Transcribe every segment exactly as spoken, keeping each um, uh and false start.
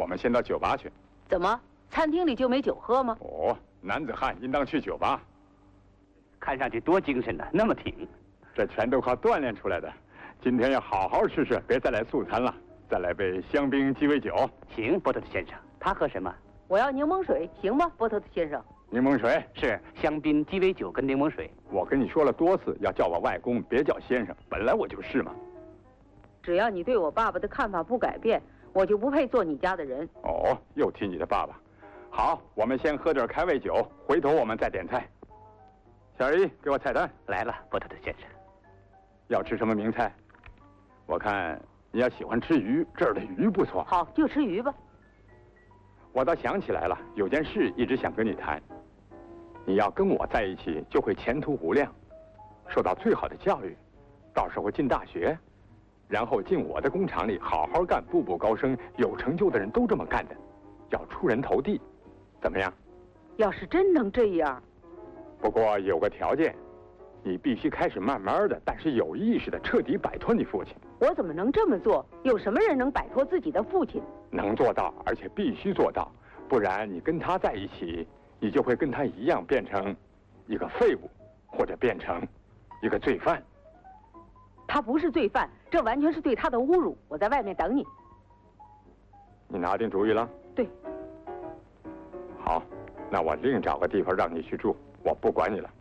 我们先到酒吧去。 怎么，餐厅里就没酒喝吗？ 哦，男子汉应当去酒吧。 看上去多精神呢，那么挺。 这全都靠锻炼出来的。今天要好好吃吃，别再来素餐了。再来杯香槟鸡尾酒。 行，波特特先生，他喝什么？ 我要柠檬水，行吗，波特特先生？ 柠檬水是香槟鸡尾酒跟柠檬水。 我跟你说了多次，要叫我外公，别叫先生。本来我就是嘛。 只要你对我爸爸的看法不改变，我就不配做你家的人。 哦，又提你的爸爸。好，我们先喝点开胃酒，回头我们再点菜。小姨，给我菜单。 来了，波特特先生。 要吃什么名菜？我看你要喜欢吃鱼，这儿的鱼不错。 好，就吃鱼吧。 我倒想起来了，有件事一直想跟你谈。你要跟我在一起，就会前途无量，受到最好的教育，到时候进大学，然后进我的工厂里好好干，步步高升。有成就的人都这么干的，要出人头地，怎么样？ 要是真能这样， 不过有个条件，你必须开始慢慢的，但是有意识的彻底摆脱你父亲。 我怎么能这么做？有什么人能摆脱自己的父亲？ 能做到，而且必须做到，不然你跟他在一起，你就会跟他一样变成一个废物，或者变成一个罪犯。 他不是罪犯，这完全是对他的侮辱。我在外面等你。 你拿定主意了？ 对。 好，那我另找个地方让你去住，我不管你了。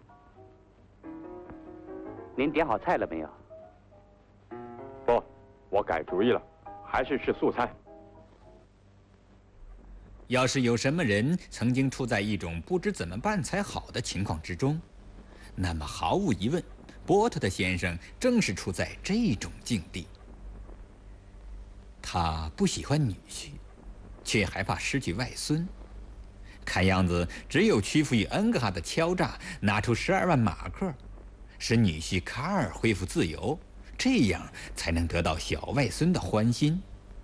您点好菜了没有？ 不，我改主意了，还是吃素餐。 要是有什么人曾经处在一种不知怎么办才好的情况之中，那么毫无疑问，波特特先生正是处在这种境地。他不喜欢女婿，却害怕失去外孙，看样子只有屈服于恩格哈的敲诈，拿出十二万马克，使女婿卡尔恢复自由，这样才能得到小外孙的欢心。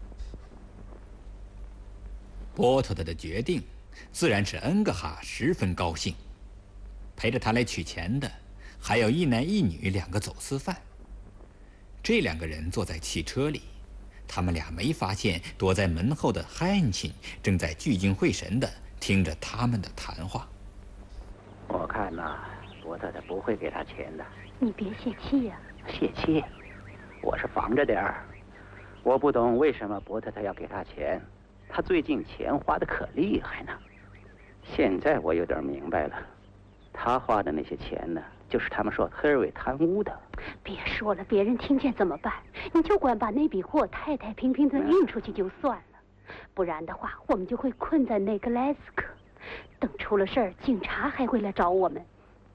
波特特的决定自然使恩格哈十分高兴。陪着他来取钱的还有一男一女两个走私犯。这两个人坐在汽车里，他们俩没发现躲在门后的汉钦正在聚精会神地听着他们的谈话。 我看呐，波特特不会给他钱的。 你别泄气呀、 啊！泄气？我是防着点儿。我不懂为什么波特特要给他钱。他最近钱花得可厉害呢。现在我有点明白了，他花的那些钱呢，就是他们说赫尔韦贪污的。 别说了，别人听见怎么办？你就管把那笔货太太平平的运出去就算了，不然的话，我们就会困在那个莱斯克。等出了事儿，警察还会来找我们。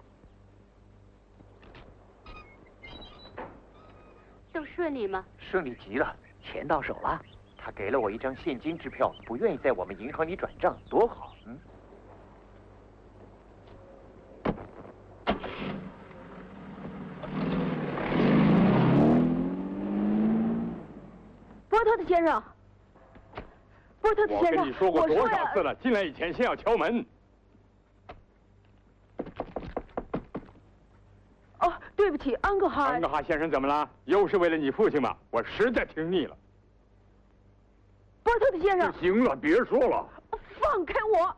都顺利吗？ 顺利极了，钱到手了。他给了我一张现金支票，不愿意在我们银行里转账，多好，嗯。 波特特先生，波特特先生， 我跟你说过多少次了，进来以前先要敲门。 哦，对不起，安格哈。 安格哈先生怎么了？又是为了你父亲吗？我实在听腻了。 波特特先生， 行了，别说了， 放开我！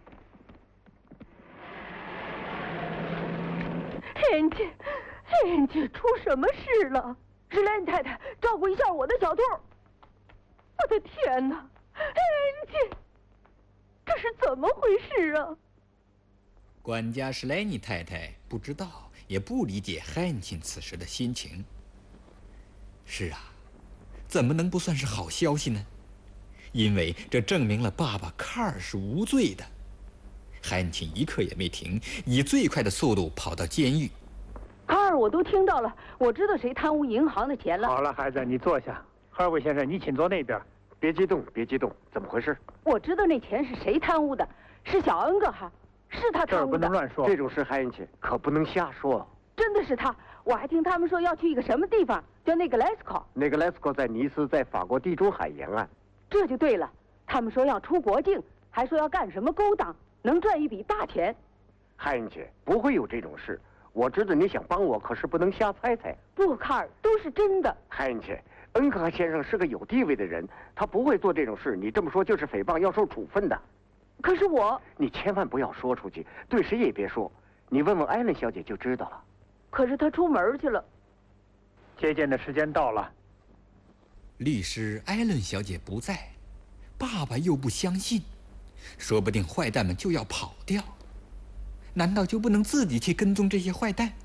安琪，安琪，出什么事了？是兰太太，照顾一下我的小兔。我的天哪，安琪，这是怎么回事啊？ 管家史莱尼太太不知道，也不理解汉钦此时的心情。是啊，怎么能不算是好消息呢？因为这证明了爸爸卡尔是无罪的。汉钦一刻也没停，以最快的速度跑到监狱。 卡尔，我都听到了，我知道谁贪污银行的钱了。 好了，孩子，你坐下。哈尔维先生，你请坐那边。 别激动，别激动，怎么回事？ 我知道那钱是谁贪污的，是小恩格哈，是他贪污的。 这儿不能乱说， 这种事汉钦可不能瞎说。 真的是他，我还听他们说要去一个什么地方，叫那个莱斯科。 那个莱斯科在尼斯，在法国地中海沿岸。 这就对了，他们说要出国境，还说要干什么勾当，能赚一笔大钱。 汉钦，不会有这种事。我知道你想帮我，可是不能瞎猜猜。 不，卡尔，都是真的。 汉钦， 恩格哈先生是个有地位的人，他不会做这种事。你这么说就是诽谤，要受处分的。 可是我…… 你千万不要说出去，对谁也别说。你问问艾伦小姐就知道了。 可是她出门去了。 接见的时间到了。 律师艾伦小姐不在，爸爸又不相信，说不定坏蛋们就要跑掉。难道就不能自己去跟踪这些坏蛋？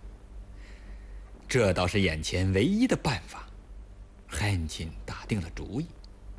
这倒是眼前唯一的办法。汉钦打定了主意。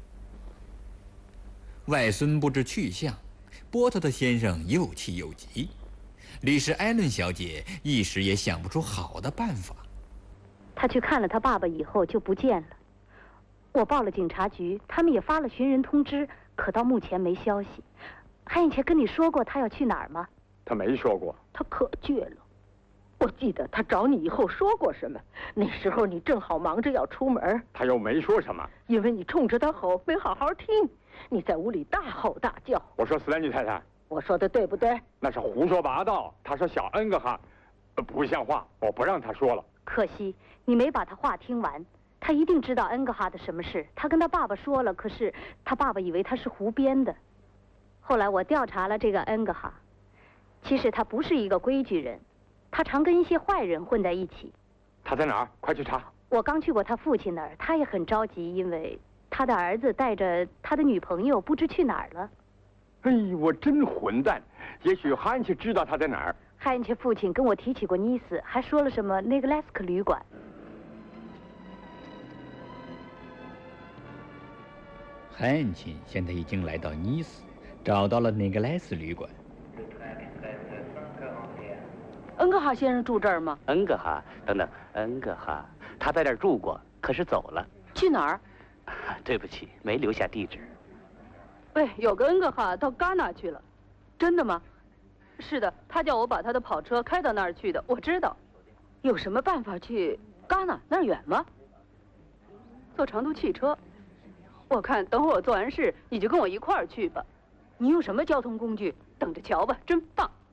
外孙不知去向，波特特先生又气又急，律师艾伦小姐一时也想不出好的办法。 他去看了他爸爸以后就不见了，我报了警察局，他们也发了寻人通知，可到目前没消息。汉以前跟你说过他要去哪儿吗？ 他没说过。 他可倔了。我记得他找你以后说过什么，那时候你正好忙着要出门。 他又没说什么。因为你冲着他吼，没好好听，你在屋里大吼大叫。 我说斯兰妮太太， 我说的对不对？ 那是胡说八道。他说小恩格哈，不像话，我不让他说了。 可惜你没把他话听完，他一定知道恩格哈的什么事。他跟他爸爸说了，可是他爸爸以为他是胡编的。后来我调查了这个恩格哈，其实他不是一个规矩人，他常跟一些坏人混在一起。 他在哪儿？快去查！ 我刚去过他父亲那儿，他也很着急，因为他的儿子带着他的女朋友不知去哪儿了。 哎，我真混蛋！也许汉奇知道他在哪儿。 汉奇父亲跟我提起过尼斯，还说了什么那个莱斯克旅馆。 汉奇现在已经来到尼斯，找到了那个莱斯旅馆。 恩格哈先生住这儿吗？ 恩格哈，等等，恩格哈，他在这儿住过，可是走了。 去哪儿？ 对不起，没留下地址。 喂，有个恩格哈到戛纳去了，真的吗？是的，他叫我把他的跑车开到那儿去的，我知道。有什么办法去戛纳？那儿远吗？坐长途汽车。我看等会儿我做完事，你就跟我一块儿去吧。你用什么交通工具？等着瞧吧，真棒。